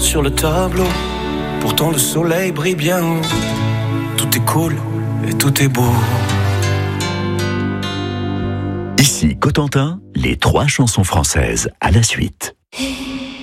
sur le tableau. Pourtant le soleil brille bien haut. Tout est cool et tout est beau. Ici Cotentin, les 3 chansons françaises à la suite.